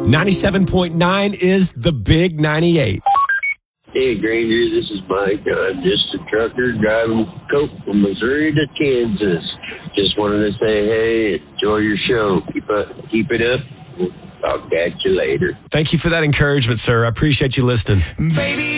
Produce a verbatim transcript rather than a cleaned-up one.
ninety-seven point nine is the Big ninety-eight. Hey, Granger, this is Mike. I'm just a trucker driving coke from Missouri to Kansas. Just wanted to say, hey, enjoy your show. Keep up, keep it up. I'll catch you later. Thank you for that encouragement, sir. I appreciate you listening. Baby.